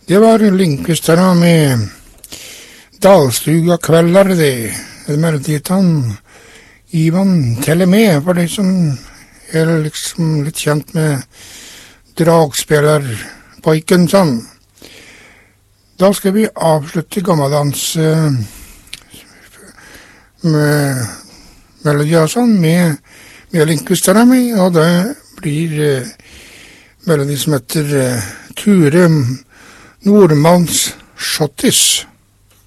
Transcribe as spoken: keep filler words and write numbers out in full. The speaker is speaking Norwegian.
Det var Lindqvistarna med Dalstuga kvelder, det. Det meldet han Ivan teller med, for de som er liksom litt kjent med dragspillerpojken sånn. Da skal vi avslutte gammeldans uh, med melodier sånn, med, med Lindqvistarna med, og det blir uh, melodi som heter uh, Ture Nordmanns Schottis.